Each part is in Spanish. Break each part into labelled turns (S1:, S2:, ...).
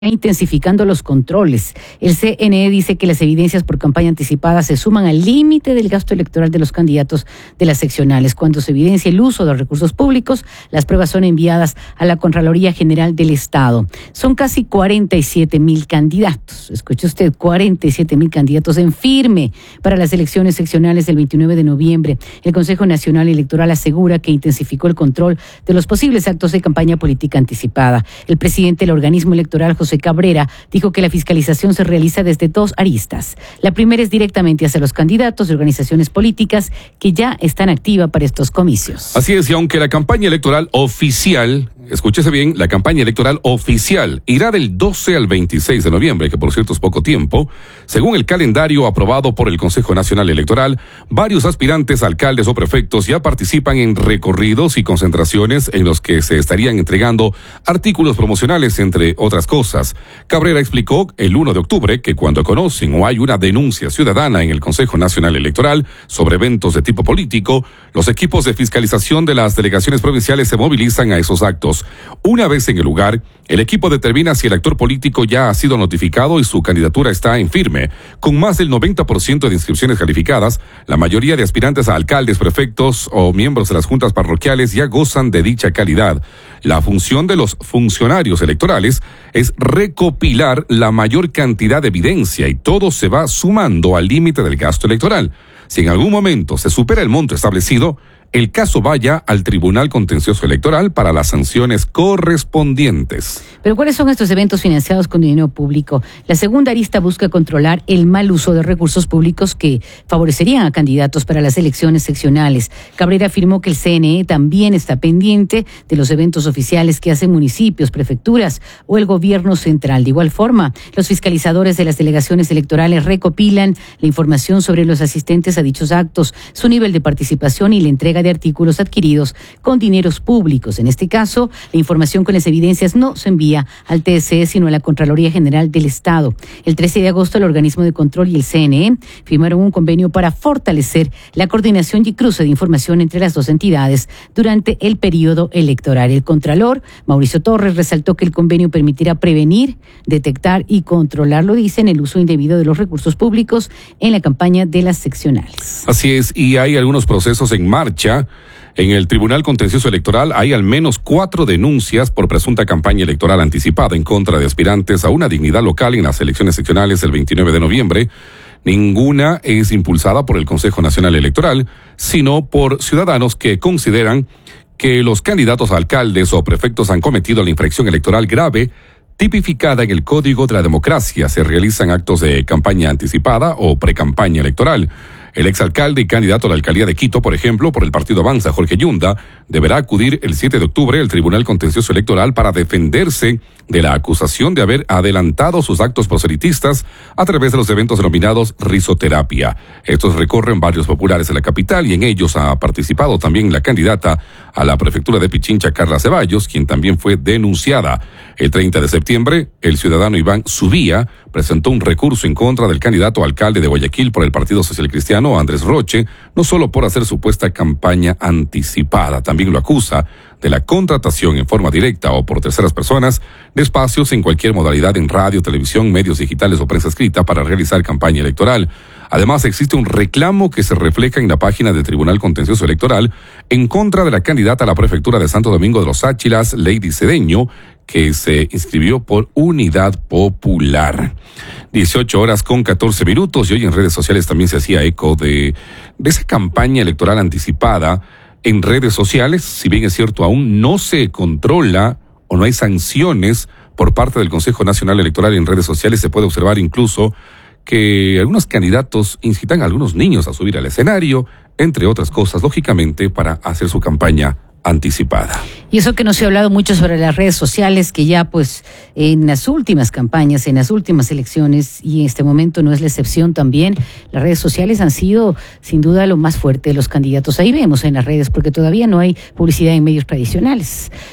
S1: intensificando los controles. El CNE dice que las evidencias por campaña anticipada se suman al límite del gasto electoral de los candidatos de las seccionales. Cuando se evidencia el uso de recursos públicos, las pruebas son enviadas a la Contraloría General del Estado. Son casi 47,000 candidatos. Escuche usted, 47,000 candidatos en firme para las elecciones seccionales del 29 de noviembre. El Consejo Nacional Electoral asegura que intensificó el control de los posibles actos de campaña política anticipada. El presidente del organismo electoral, José Cabrera, dijo que la fiscalización se realiza desde dos aristas. La primera es directamente hacia los candidatos de organizaciones políticas que ya están activas para estos comicios.
S2: Así es, y aunque la campaña electoral oficial, escúchese bien, la campaña electoral oficial irá del 12 al 26 de noviembre, que por cierto es poco tiempo, según el calendario aprobado por el Consejo Nacional Electoral, varios aspirantes, alcaldes o prefectos ya participan en recorridos y concentraciones en los que se estarían entregando artículos promocionales, entre otras cosas. Cabrera explicó el 1 de octubre que cuando conocen o hay una denuncia ciudadana en el Consejo Nacional Electoral sobre eventos de tipo político, los equipos de fiscalización de las delegaciones provinciales se movilizan a esos actos. Una vez en el lugar, el equipo determina si el actor político ya ha sido notificado y su candidatura está en firme. Con más del 90% de inscripciones calificadas, la mayoría de aspirantes a alcaldes, prefectos o miembros de las juntas parroquiales ya gozan de dicha calidad. La función de los funcionarios electorales es recopilar la mayor cantidad de evidencia y todo se va sumando al límite del gasto electoral. Si en algún momento se supera el monto establecido, el caso vaya al Tribunal Contencioso Electoral para las sanciones correspondientes.
S1: Pero ¿cuáles son estos eventos financiados con dinero público? La segunda arista busca controlar el mal uso de recursos públicos que favorecerían a candidatos para las elecciones seccionales. Cabrera afirmó que el CNE también está pendiente de los eventos oficiales que hacen municipios, prefecturas o el gobierno central. De igual forma, los fiscalizadores de las delegaciones electorales recopilan la información sobre los asistentes a dichos actos, su nivel de participación y la entrega de artículos adquiridos con dineros públicos. En este caso, la información con las evidencias no se envía al TSE, sino a la Contraloría General del Estado. El 13 de agosto, el organismo de control y el CNE firmaron un convenio para fortalecer la coordinación y cruce de información entre las dos entidades durante el periodo electoral. El Contralor, Mauricio Torres, resaltó que el convenio permitirá prevenir, detectar y controlar, lo dicen, el uso indebido de los recursos públicos en la campaña de las seccionales.
S2: Así es, y hay algunos procesos en marcha. En el Tribunal Contencioso Electoral hay al menos 4 denuncias por presunta campaña electoral anticipada en contra de aspirantes a una dignidad local en las elecciones seccionales del 29 de noviembre. Ninguna es impulsada por el Consejo Nacional Electoral, sino por ciudadanos que consideran que los candidatos a alcaldes o prefectos han cometido la infracción electoral grave tipificada en el Código de la Democracia. Se realizan actos de campaña anticipada o precampaña electoral. El exalcalde y candidato a la alcaldía de Quito, por ejemplo, por el partido Avanza, Jorge Yunda, deberá acudir el 7 de octubre al Tribunal Contencioso Electoral para defenderse de la acusación de haber adelantado sus actos proselitistas a través de los eventos denominados risoterapia. Estos recorren barrios populares de la capital y en ellos ha participado también la candidata a la prefectura de Pichincha, Carla Ceballos, quien también fue denunciada. El 30 de septiembre, el ciudadano Iván Subía presentó un recurso en contra del candidato a alcalde de Guayaquil por el Partido Social Cristiano, Andrés Roche, no solo por hacer supuesta campaña anticipada, también lo acusa de la contratación en forma directa o por terceras personas de espacios en cualquier modalidad en radio, televisión, medios digitales o prensa escrita para realizar campaña electoral. Además, existe un reclamo que se refleja en la página del Tribunal Contencioso Electoral en contra de la candidata a la prefectura de Santo Domingo de los Áchilas, Lady Cedeño, que se inscribió por Unidad Popular. 18:14 y hoy en redes sociales también se hacía eco de esa campaña electoral anticipada en redes sociales. Si bien es cierto, aún no se controla o no hay sanciones por parte del Consejo Nacional Electoral en redes sociales, se puede observar incluso que algunos candidatos incitan a algunos niños a subir al escenario, entre otras cosas, lógicamente, para hacer su campaña anticipada.
S1: Y eso que no se ha hablado mucho sobre las redes sociales, que ya pues en las últimas campañas, en las últimas elecciones, y en este momento no es la excepción también, las redes sociales han sido sin duda lo más fuerte de los candidatos. Ahí vemos en las redes, porque todavía no hay publicidad en medios tradicionales.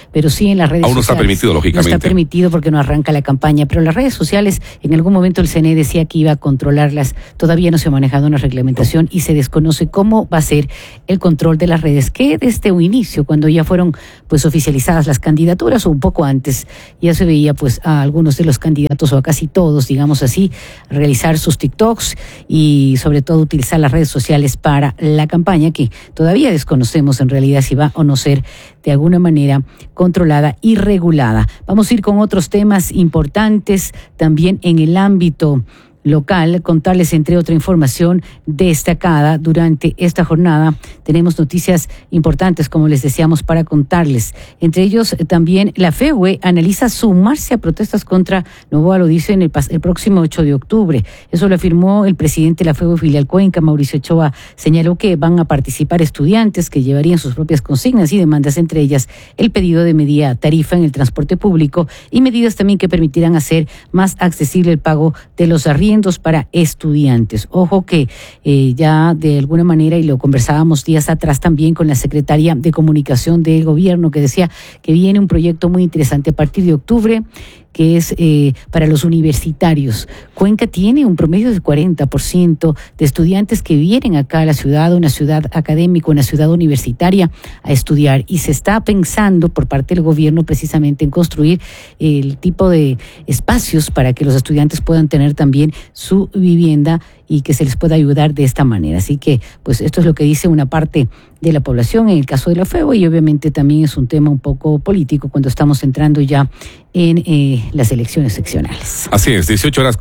S1: pero sí en las redes sociales.
S2: Aún no está permitido, lógicamente.
S1: No está permitido porque no arranca la campaña, pero las redes sociales, en algún momento el CNE decía que iba a controlarlas, todavía no se ha manejado una reglamentación y se desconoce cómo va a ser el control de las redes, que desde un inicio, cuando ya fueron pues oficializadas las candidaturas o un poco antes, ya se veía pues a algunos de los candidatos o a casi todos, digamos así, realizar sus TikToks y sobre todo utilizar las redes sociales para la campaña, que todavía desconocemos en realidad si va o no ser de alguna manera controlada y regulada. Vamos a ir con otros temas importantes también en el ámbito local, contarles entre otra información destacada durante esta jornada. Tenemos noticias importantes, como les decíamos, para contarles. Entre ellos también la FEUE analiza sumarse a protestas contra Noboa, lo dice en el próximo 8 de octubre. Eso lo afirmó el presidente de la FEUE Filial Cuenca, Mauricio Ochoa. Señaló que van a participar estudiantes que llevarían sus propias consignas y demandas, entre ellas el pedido de media tarifa en el transporte público y medidas también que permitirán hacer más accesible el pago de los arriendos para estudiantes. Ojo que ya de alguna manera, y lo conversábamos días atrás también con la secretaria de Comunicación del Gobierno, que decía que viene un proyecto muy interesante a partir de octubre, que es para los universitarios. Cuenca tiene un promedio del 40% de estudiantes que vienen acá a la ciudad, una ciudad académica, una ciudad universitaria, a estudiar, y se está pensando por parte del gobierno precisamente en construir el tipo de espacios para que los estudiantes puedan tener también su vivienda y que se les pueda ayudar de esta manera. Así que, pues esto es lo que dice una parte de la población en el caso de la FEUE, y obviamente también es un tema un poco político cuando estamos entrando ya en las elecciones seccionales.
S2: Así es,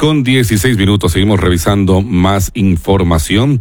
S2: 18:16. Seguimos revisando más información.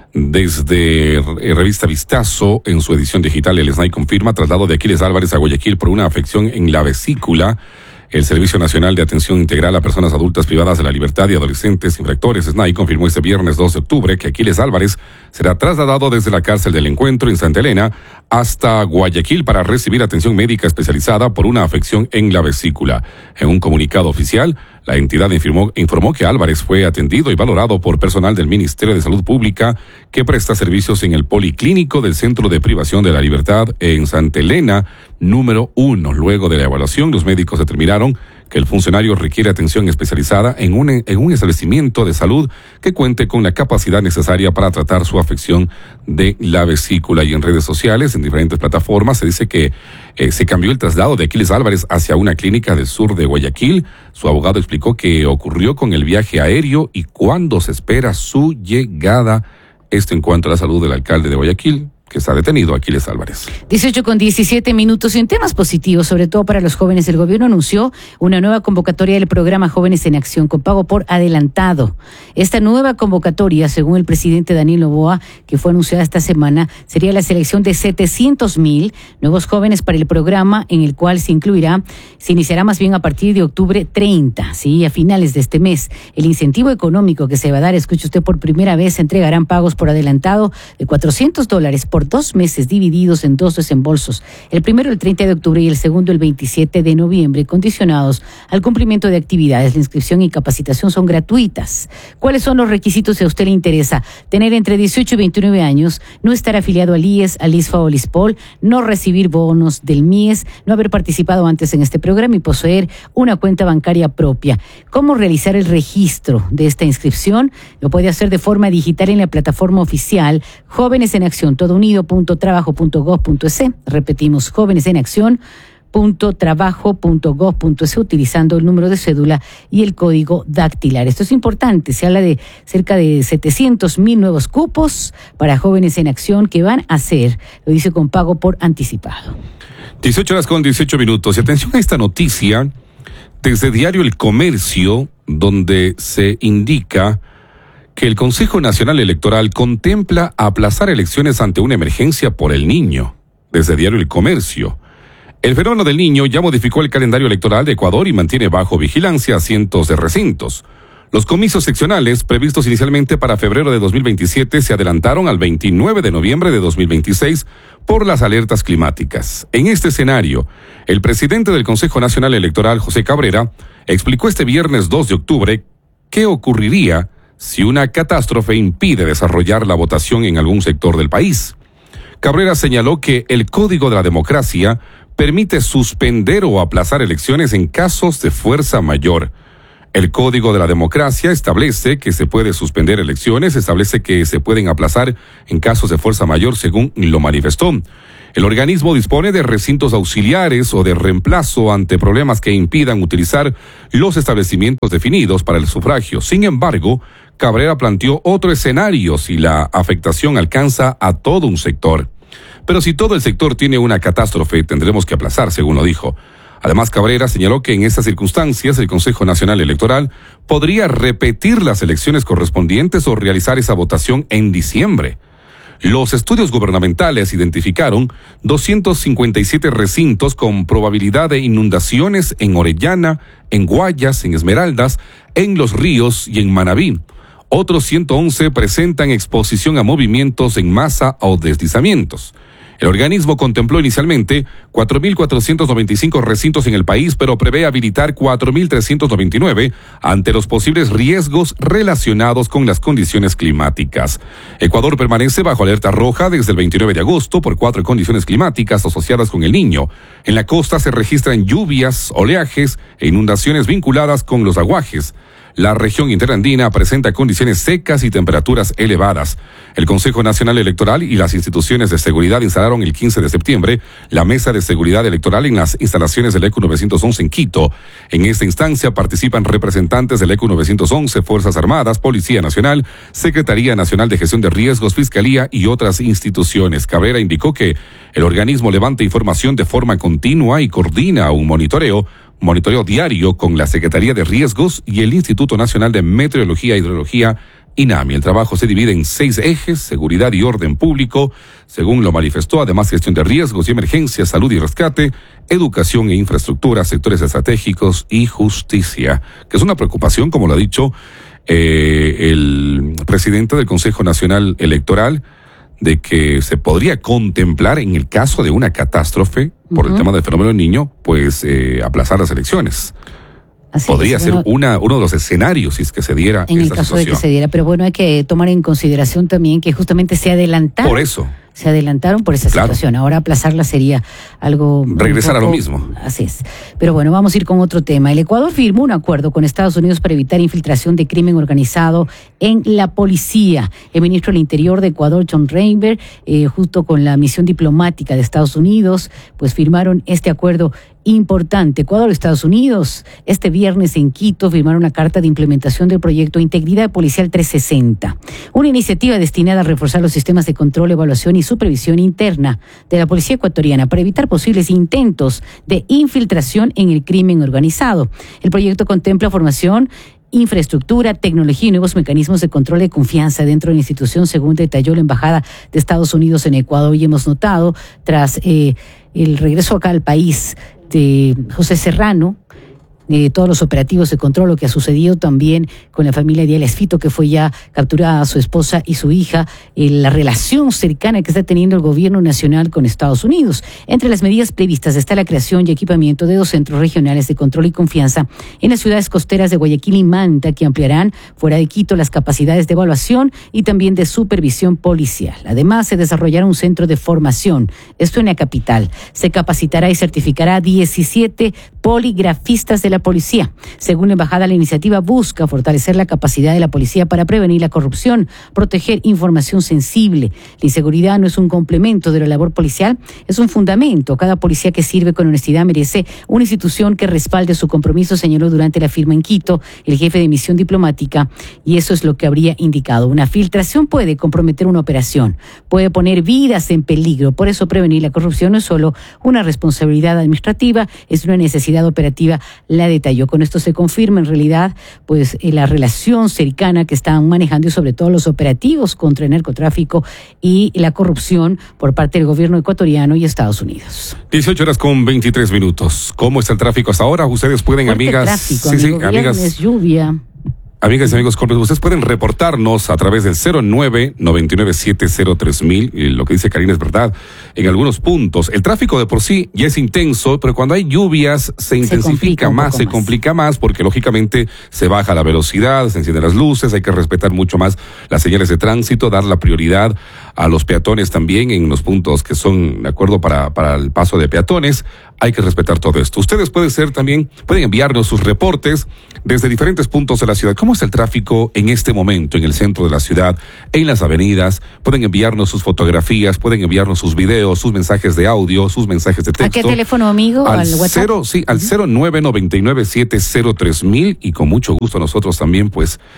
S2: Desde Revista Vistazo, en su edición digital, el SNAI confirma traslado de Aquiles Álvarez a Guayaquil por una afección en la vesícula. El Servicio Nacional de Atención Integral a Personas Adultas Privadas de la Libertad y Adolescentes Infractores, SNAI, confirmó este viernes 2 de octubre que Aquiles Álvarez será trasladado desde la cárcel del Encuentro en Santa Elena hasta Guayaquil para recibir atención médica especializada por una afección en la vesícula. En un comunicado oficial, la entidad informó que Álvarez fue atendido y valorado por personal del Ministerio de Salud Pública que presta servicios en el Policlínico del Centro de Privación de la Libertad en Santa Elena, número 1. Luego de la evaluación, los médicos determinaron que el funcionario requiere atención especializada en un establecimiento de salud que cuente con la capacidad necesaria para tratar su afección de la vesícula. Y en redes sociales, en diferentes plataformas, se dice que se cambió el traslado de Aquiles Álvarez hacia una clínica del sur de Guayaquil. Su abogado explicó que ocurrió con el viaje aéreo y cuándo se espera su llegada. Esto en cuanto a la salud del alcalde de Guayaquil, que está detenido, Aquiles Álvarez.
S1: 18:17. Y en temas positivos, sobre todo para los jóvenes, el gobierno anunció una nueva convocatoria del programa Jóvenes en Acción con pago por adelantado. Esta nueva convocatoria, según el presidente Daniel Noboa, que fue anunciada esta semana, sería la selección de 700,000 nuevos jóvenes para el programa, en el cual se iniciará más bien a partir de octubre 30, ¿sí? A finales de este mes. El incentivo económico que se va a dar, escuche usted, por primera vez se entregarán pagos por adelantado de $400 por 2 meses divididos en 2 desembolsos. El primero el 30 de octubre y el segundo el 27 de noviembre, condicionados al cumplimiento de actividades. La inscripción y capacitación son gratuitas. ¿Cuáles son los requisitos si a usted le interesa? Tener entre 18 y 29 años, no estar afiliado al IES, al ISFA o al ISPOL, no recibir bonos del MIES, no haber participado antes en este programa y poseer una cuenta bancaria propia. ¿Cómo realizar el registro de esta inscripción? Lo puede hacer de forma digital en la plataforma oficial Jóvenes en Acción, todo unido.trabajo.gov.es. Repetimos, Jóvenes en Acción.trabajo.gov.es, utilizando el número de cédula y el código dactilar. Esto es importante. Se habla de cerca de 700,000 nuevos cupos para Jóvenes en Acción que van a ser, lo dice, con pago por anticipado.
S2: 18:18. Y atención a esta noticia desde Diario El Comercio, donde se indica que el Consejo Nacional Electoral contempla aplazar elecciones ante una emergencia por el Niño. Desde Diario El Comercio. El fenómeno del Niño ya modificó el calendario electoral de Ecuador y mantiene bajo vigilancia a cientos de recintos. Los comicios seccionales, previstos inicialmente para febrero de 2027, se adelantaron al 29 de noviembre de 2026 por las alertas climáticas. En este escenario, el presidente del Consejo Nacional Electoral, José Cabrera, explicó este viernes 2 de octubre qué ocurriría si una catástrofe impide desarrollar la votación en algún sector del país. Cabrera señaló que el Código de la Democracia permite suspender o aplazar elecciones en casos de fuerza mayor. El Código de la Democracia establece que se puede suspender elecciones, establece que se pueden aplazar en casos de fuerza mayor, según lo manifestó. El organismo dispone de recintos auxiliares o de reemplazo ante problemas que impidan utilizar los establecimientos definidos para el sufragio. Sin embargo, Cabrera planteó otro escenario si la afectación alcanza a todo un sector. Pero si todo el sector tiene una catástrofe, tendremos que aplazar, según lo dijo. Además, Cabrera señaló que en estas circunstancias el Consejo Nacional Electoral podría repetir las elecciones correspondientes o realizar esa votación en diciembre. Los estudios gubernamentales identificaron 257 recintos con probabilidad de inundaciones en Orellana, en Guayas, en Esmeraldas, en Los Ríos y en Manabí. Otros 111 presentan exposición a movimientos en masa o deslizamientos. El organismo contempló inicialmente 4.495 recintos en el país, pero prevé habilitar 4.399 ante los posibles riesgos relacionados con las condiciones climáticas. Ecuador permanece bajo alerta roja desde el 29 de agosto por 4 condiciones climáticas asociadas con El Niño. En la costa se registran lluvias, oleajes e inundaciones vinculadas con los aguajes. La región interandina presenta condiciones secas y temperaturas elevadas. El Consejo Nacional Electoral y las instituciones de seguridad instalaron el 15 de septiembre la Mesa de Seguridad Electoral en las instalaciones del ECU 911 en Quito. En esta instancia participan representantes del ECU 911, Fuerzas Armadas, Policía Nacional, Secretaría Nacional de Gestión de Riesgos, Fiscalía y otras instituciones. Cabrera indicó que el organismo levanta información de forma continua y coordina un monitoreo diario con la Secretaría de Riesgos y el Instituto Nacional de Meteorología e Hidrología, INAMI. El trabajo se divide en 6 ejes: seguridad y orden público, según lo manifestó, además gestión de riesgos y emergencias, salud y rescate, educación e infraestructura, sectores estratégicos y justicia, que es una preocupación, como lo ha dicho el presidente del Consejo Nacional Electoral, de que se podría contemplar en el caso de una catástrofe por el tema del fenómeno del Niño, pues aplazar las elecciones. Podría ser uno de los escenarios si es que se diera
S1: en el caso de que se diera, pero bueno, hay que tomar en consideración también que justamente se adelantaron.
S2: Por eso.
S1: Se adelantaron por esa situación. Ahora aplazarla sería algo...
S2: regresar a lo mismo.
S1: Así es. Pero bueno, vamos a ir con otro tema. El Ecuador firmó un acuerdo con Estados Unidos para evitar infiltración de crimen organizado en la policía. El ministro del Interior de Ecuador, John Reinberg, junto con la misión diplomática de Estados Unidos, pues firmaron este acuerdo importante. Ecuador y Estados Unidos, este viernes en Quito, firmaron una carta de implementación del proyecto Integridad Policial 360, una iniciativa destinada a reforzar los sistemas de control, evaluación y supervisión interna de la policía ecuatoriana para evitar posibles intentos de infiltración en el crimen organizado. El proyecto contempla formación, infraestructura, tecnología y nuevos mecanismos de control de confianza dentro de la institución, según detalló la Embajada de Estados Unidos en Ecuador. Y hemos notado, tras el regreso acá al país de José Serrano, todos los operativos de control, lo que ha sucedido también con la familia de Alias Fito, que fue ya capturada su esposa y su hija, la relación cercana que está teniendo el gobierno nacional con Estados Unidos. Entre las medidas previstas está la creación y equipamiento de 2 centros regionales de control y confianza en las ciudades costeras de Guayaquil y Manta, que ampliarán fuera de Quito las capacidades de evaluación y también de supervisión policial. Además, se desarrollará un centro de formación, esto en la capital. Se capacitará y certificará a 17 poligrafistas de la policía. Según la embajada, la iniciativa busca fortalecer la capacidad de la policía para prevenir la corrupción, proteger información sensible. La inseguridad no es un complemento de la labor policial, es un fundamento. Cada policía que sirve con honestidad merece una institución que respalde su compromiso, señaló durante la firma en Quito el jefe de misión diplomática, y eso es lo que habría indicado. Una filtración puede comprometer una operación, puede poner vidas en peligro. Por eso prevenir la corrupción no es solo una responsabilidad administrativa, es una necesidad operativa, la detalló. Con esto se confirma en realidad pues la relación cercana que están manejando y sobre todo los operativos contra el narcotráfico y la corrupción por parte del gobierno ecuatoriano y Estados Unidos.
S2: 18:23. ¿Cómo está el tráfico hasta ahora? Ustedes pueden,
S1: fuerte
S2: amigas.
S1: Tráfico, amigas. Lluvia.
S2: Amigas y amigos, ustedes pueden reportarnos a través del 09-9970-3000. Lo que dice Karina es verdad. En algunos puntos, el tráfico de por sí ya es intenso, pero cuando hay lluvias se intensifica más, se complica más, porque lógicamente se baja la velocidad, se encienden las luces, hay que respetar mucho más las señales de tránsito, dar la prioridad a los peatones también en los puntos que son de acuerdo para el paso de peatones. Hay que respetar todo esto. Ustedes pueden enviarnos sus reportes desde diferentes puntos de la ciudad. ¿Cómo está el tráfico en este momento en el centro de la ciudad, en las avenidas? Pueden enviarnos sus fotografías, pueden enviarnos sus videos, sus mensajes de audio, sus mensajes de texto.
S1: ¿A qué teléfono, amigo?
S2: Al
S1: WhatsApp.
S2: Al 09-9970-3000, y con mucho gusto nosotros también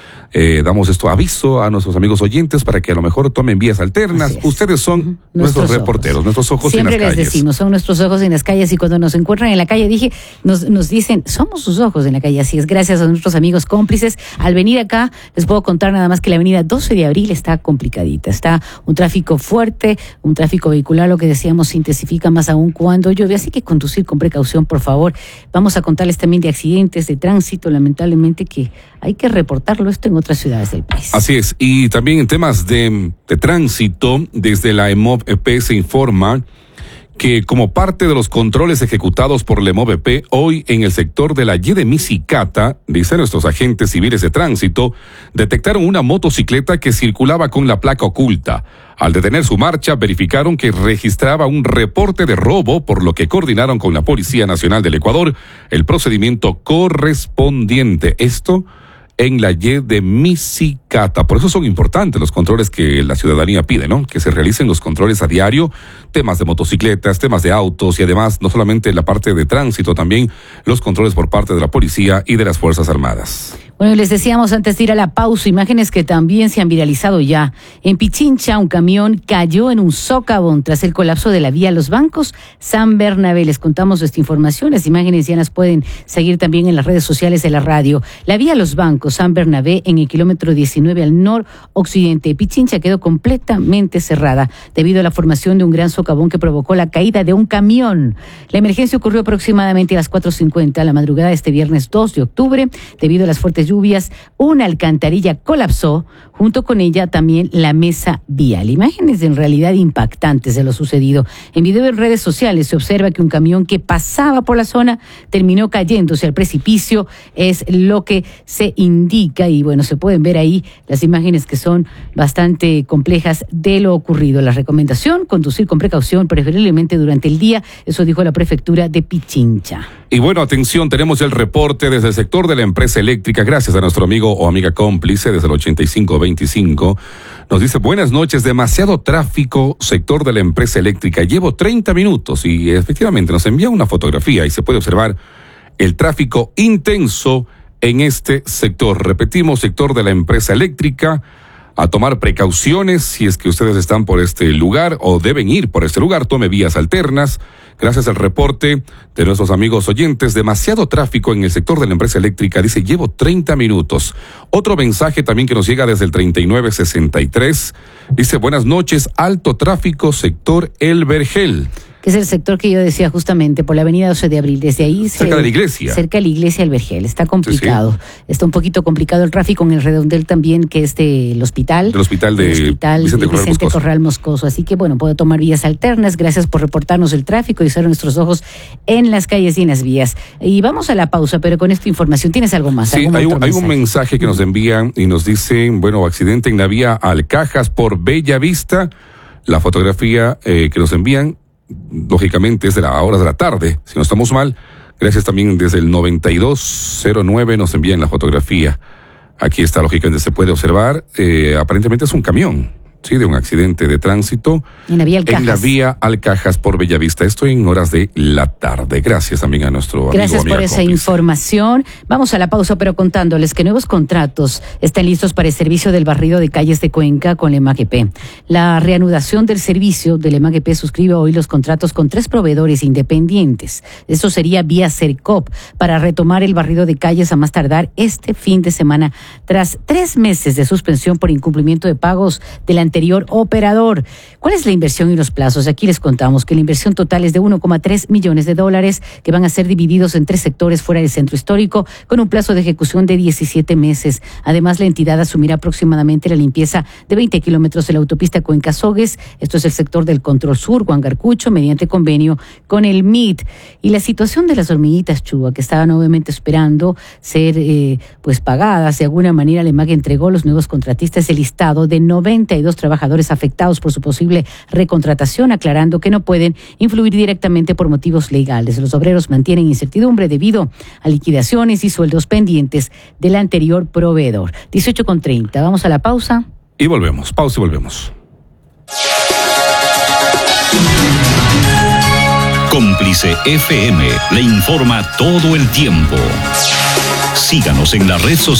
S2: damos esto aviso a nuestros amigos oyentes para que a lo mejor tomen vías alternas. Ustedes son nuestros reporteros, nuestros ojos en las calles.
S1: Siempre les decimos, son nuestros ojos en las calles, y cuando nos encuentran en la calle, nos dicen, somos sus ojos en la calle. Así es, gracias a nuestros amigos cómplices. Al venir acá, les puedo contar nada más que la avenida 12 de abril está complicadita. Está un tráfico fuerte, un tráfico vehicular, lo que decíamos, se intensifica más aún cuando llueve, así que conducir con precaución, por favor. Vamos a contarles también de accidentes de tránsito, lamentablemente, que hay que reportarlo esto en otras ciudades del país.
S2: Así es, y también en temas de tránsito, desde la EMOV-EP se informa que como parte de los controles ejecutados por la EMOV-EP hoy en el sector de la Y de Misicata, dicen nuestros agentes civiles de tránsito, detectaron una motocicleta que circulaba con la placa oculta. Al detener su marcha, verificaron que registraba un reporte de robo, por lo que coordinaron con la Policía Nacional del Ecuador el procedimiento correspondiente. Esto en la Y de Misicata. Por eso son importantes los controles que la ciudadanía pide, ¿no? Que se realicen los controles a diario, temas de motocicletas, temas de autos, y además no solamente la parte de tránsito, también los controles por parte de la policía y de las Fuerzas Armadas.
S1: Bueno, les decíamos antes de ir a la pausa, imágenes que también se han viralizado ya. En Pichincha, un camión cayó en un socavón tras el colapso de la vía Los Bancos, San Bernabé. Les contamos esta información, las imágenes ya las pueden seguir también en las redes sociales de la radio. La vía Los Bancos, San Bernabé, en el kilómetro 19 al noroccidente de Pichincha, quedó completamente cerrada debido a la formación de un gran socavón que provocó la caída de un camión. La emergencia ocurrió aproximadamente a las 4:50 a la madrugada de este viernes 2 de octubre, debido a las fuertes lluvias. Una alcantarilla colapsó, junto con ella también la mesa vial. Imágenes en realidad impactantes de lo sucedido. En video en redes sociales se observa que un camión que pasaba por la zona terminó cayéndose al precipicio, es lo que se indica, y bueno, se pueden ver ahí las imágenes que son bastante complejas de lo ocurrido. La recomendación, conducir con precaución, preferiblemente durante el día, eso dijo la prefectura de Pichincha.
S2: Y bueno, atención, tenemos el reporte desde el sector de la empresa eléctrica, gracias a nuestro amigo o amiga cómplice desde el 8525. Nos dice, buenas noches, demasiado tráfico, sector de la empresa eléctrica. Llevo 30 minutos y efectivamente nos envía una fotografía y se puede observar el tráfico intenso en este sector. Repetimos, sector de la empresa eléctrica. A tomar precauciones si es que ustedes están por este lugar o deben ir por este lugar, tome vías alternas. Gracias al reporte de nuestros amigos oyentes, demasiado tráfico en el sector de la empresa eléctrica, dice, llevo 30 minutos. Otro mensaje también que nos llega desde el 3963, dice, buenas noches, alto tráfico, sector El Vergel.
S1: Que es el sector que yo decía justamente, por la avenida 12 de abril, desde ahí.
S2: Cerca de la iglesia.
S1: Cerca de la iglesia El Vergel, está complicado. Sí. Está un poquito complicado el tráfico en el redondel también, que es del hospital.
S2: Del hospital de
S1: Vicente Corral Moscoso. Así que bueno, puedo tomar vías alternas. Gracias por reportarnos el tráfico y ser nuestros ojos en las calles y en las vías. Y vamos a la pausa, pero con esta información, ¿tienes algo más?
S2: Sí, hay un mensaje que nos envían y nos dicen, bueno, accidente en la vía Alcajas por Bella Vista. La fotografía que nos envían, lógicamente es de las horas de la tarde, si no estamos mal. Gracias también desde el 9209 nos envían la fotografía. Aquí está, lógicamente se puede observar, aparentemente es un camión, sí, de un accidente de tránsito
S1: en la vía
S2: Alcajas por Bellavista. Esto en horas de la tarde. Gracias también a nuestro amigo.
S1: Gracias por esa información. Vamos a la pausa, pero contándoles que nuevos contratos están listos para el servicio del barrido de calles de Cuenca con la EMAGP. La reanudación del servicio de la EMAGP suscribe hoy los contratos con 3 proveedores independientes. Eso sería vía Cercop, para retomar el barrido de calles a más tardar este fin de semana, tras 3 meses de suspensión por incumplimiento de pagos de la anterior operador. ¿Cuál es la inversión y los plazos? Aquí les contamos que la inversión total es de $1,3 millones que van a ser divididos en 3 sectores fuera del centro histórico con un plazo de ejecución de 17 meses. Además, la entidad asumirá aproximadamente la limpieza de 20 kilómetros de la autopista Cuenca-Sogues. Esto es el sector del Control Sur, Huangarcucho, mediante convenio con el MIT. Y la situación de las hormiguitas Chuba, que estaban obviamente esperando ser pagadas. De alguna manera, el EMAG entregó a los nuevos contratistas el listado de 92 trabajadores afectados por su posible recontratación, aclarando que no pueden influir directamente por motivos legales. Los obreros mantienen incertidumbre debido a liquidaciones y sueldos pendientes del anterior proveedor. 18:30. Vamos a la pausa.
S2: Y volvemos. Pausa y volvemos.
S3: Cómplice FM le informa todo el tiempo. Síganos en la red social.